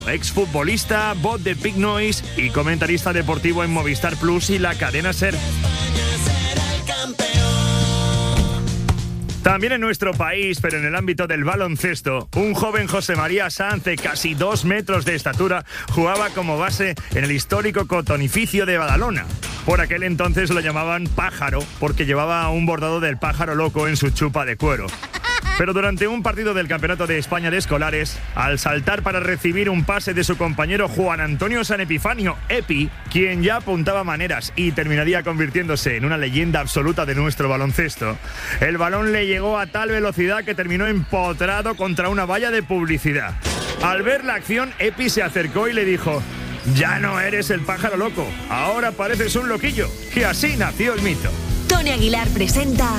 Exfutbolista, voz de Big Noise y comentarista deportivo en Movistar Plus y la cadena SER. También en nuestro país, pero en el ámbito del baloncesto, un joven José María Sanz de casi 2 metros de estatura jugaba como base en el histórico Cotonificio de Badalona. Por aquel entonces lo llamaban Pájaro, porque llevaba un bordado del pájaro loco en su chupa de cuero. Pero durante un partido del Campeonato de España de Escolares, al saltar para recibir un pase de su compañero Juan Antonio San Epifanio, Epi, quien ya apuntaba maneras y terminaría convirtiéndose en una leyenda absoluta de nuestro baloncesto, el balón le llegó a tal velocidad que terminó empotrado contra una valla de publicidad. Al ver la acción, Epi se acercó y le dijo: «Ya no eres el pájaro loco, ahora pareces un loquillo», que así nació el mito. Tony Aguilar presenta